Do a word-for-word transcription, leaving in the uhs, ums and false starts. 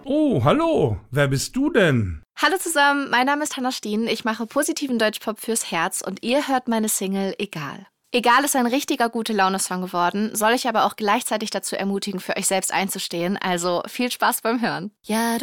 Oh, hallo, wer bist du denn? Hallo zusammen, mein Name ist Hannah Stien, ich mache positiven Deutschpop fürs Herz und ihr hört meine Single Egal. Egal ist ein richtiger Gute-Laune-Song geworden, soll ich aber auch gleichzeitig dazu ermutigen, für euch selbst einzustehen, also viel Spaß beim Hören. Ja,